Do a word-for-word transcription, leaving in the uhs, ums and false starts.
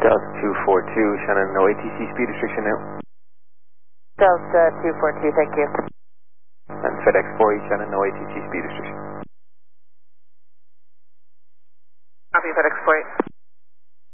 Delta two four two, Shannon, no A T C speed restriction now. Delta two four two, thank you. And FedEx four eight, Shannon, no A T C speed restriction. Copy, FedEx four eight.